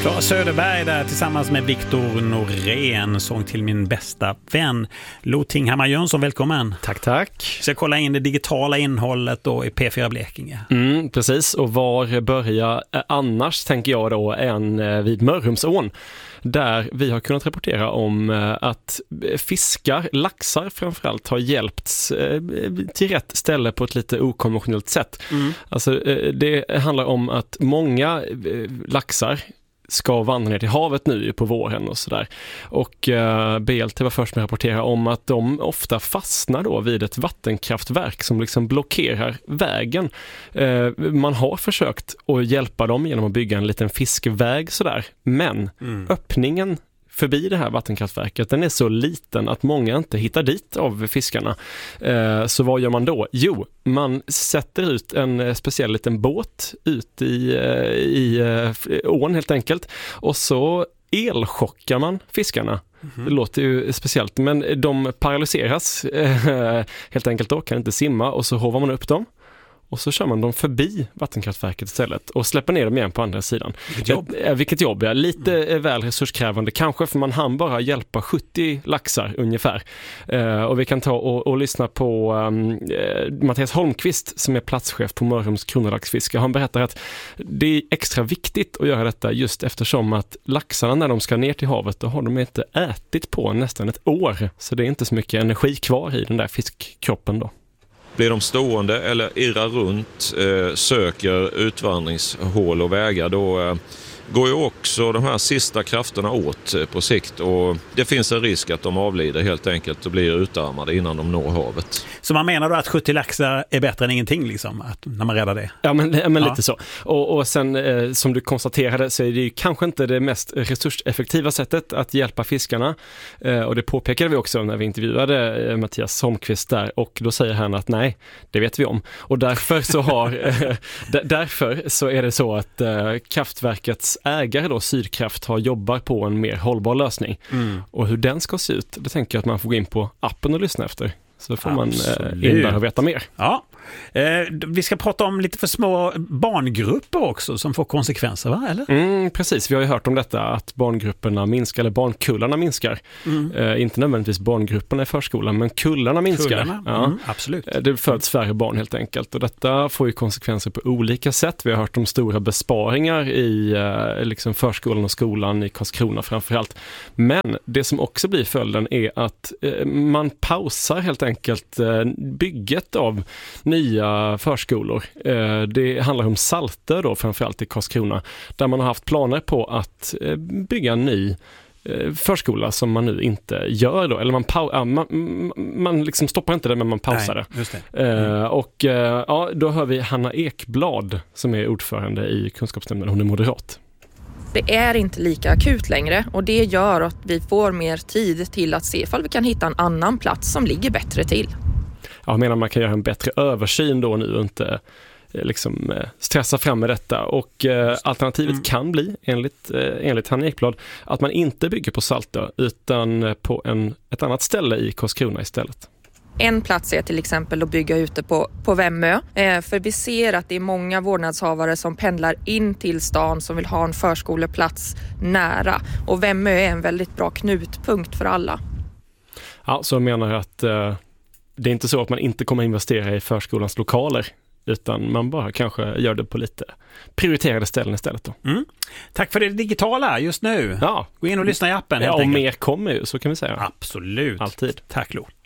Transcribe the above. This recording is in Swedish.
Klara Söderberg där tillsammans med Viktor Norén, sång till min bästa vän. Lo Tinghammar Jönsson, välkommen. Tack, tack. Vi ska kolla in det digitala innehållet då i P4 Blekinge. Precis, och var börja annars tänker jag då än vid Mörrumsån, där vi har kunnat rapportera om att fiskar, laxar framförallt, har hjälpts till rätt ställe på ett lite okonventionellt sätt. Alltså, det handlar om att många laxar ska vandra ner till havet nu på våren och sådär. Och BLT var först med att rapportera om att de ofta fastnar då vid ett vattenkraftverk som liksom blockerar vägen. Man har försökt att hjälpa dem genom att bygga en liten fiskväg sådär. Men öppningen förbi det här vattenkraftverket, den är så liten att många inte hittar dit av fiskarna. Så vad gör man då? Jo, man sätter ut en speciell liten båt ut i ån helt enkelt. Och så elchockar man fiskarna. Det låter ju speciellt, men de paralyseras helt enkelt då, kan inte simma, och så hovar man upp dem. Och så kör man dem förbi vattenkraftverket istället och släpper ner dem igen på andra sidan. Vilket jobb, ja. Lite väl resurskrävande. Kanske för man hann bara hjälpa 70 laxar ungefär. Och vi kan ta och lyssna på Mattias Holmqvist som är platschef på Mörrums kronolaxfiske. Han berättar att det är extra viktigt att göra detta just eftersom att laxarna när de ska ner till havet, då har de inte ätit på nästan ett år. Så det är inte så mycket energi kvar i den där fiskkroppen då. Blir de stående eller irrar runt, söker utvandringshål och vägar, då går ju också de här sista krafterna åt på sikt, och det finns en risk att de avlider helt enkelt och blir utarmade innan de når havet. Så man menar då att 70 laxar är bättre än ingenting liksom, när man räddar det? Ja, men lite så. Och sen som du konstaterade så är det ju kanske inte det mest resurseffektiva sättet att hjälpa fiskarna. Och det påpekade vi också när vi intervjuade Mattias Holmqvist där, och då säger han att nej, det vet vi om. Och därför så är det så att kraftverkets ägare då, Sydkraft, har jobbar på en mer hållbar lösning. Och hur den ska se ut, det tänker jag att man får gå in på appen och lyssna efter. Så får man in där och veta mer. Ja. Vi ska prata om lite för små barngrupper också som får konsekvenser, va? Eller? Precis, vi har ju hört om detta att barngrupperna minskar, eller barnkullarna minskar. Inte nödvändigtvis barngrupperna i förskolan, men kullarna minskar. Absolut. Det föds färre barn helt enkelt, och detta får ju konsekvenser på olika sätt. Vi har hört om stora besparingar i liksom förskolan och skolan i Karlskrona framförallt. Men det som också blir följden är att man pausar helt enkelt bygget av nya förskolor. Det handlar om Saltö då, framförallt i Karlskrona, där man har haft planer på att bygga en ny förskola som man nu inte gör då, eller man liksom stoppar inte det, men man pausar det. Just det. Då hör vi Hanna Ekblad som är ordförande i kunskapsnämnden, hon är moderat. Det är inte lika akut längre, och det gör att vi får mer tid till att se ifall vi kan hitta en annan plats som ligger bättre till. Jag menar man kan göra en bättre översyn då nu och inte liksom stressa fram med detta, och alternativet kan bli enligt Hanna Ekblad att man inte bygger på Saltö utan på ett annat ställe i Karlskrona istället. En plats är till exempel att bygga ute på Vemmö, för vi ser att det är många vårdnadshavare som pendlar in till stan som vill ha en förskoleplats nära, och Vemmö är en väldigt bra knutpunkt för alla. Ja, så jag menar att det är inte så att man inte kommer investera i förskolans lokaler, utan man bara kanske gör det på lite prioriterade ställen istället då. Tack för det digitala just nu. Ja. Gå in och lyssna i appen. Ja, och mer kommer ju, så kan vi säga. Absolut. Alltid. Tack Lo.